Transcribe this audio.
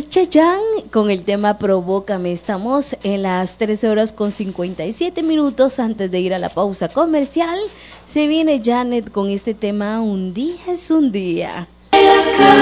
Chayanne con el tema Provócame. Estamos en las 13:57 antes de ir a la pausa comercial. Se viene Janet con este tema Un día es un día.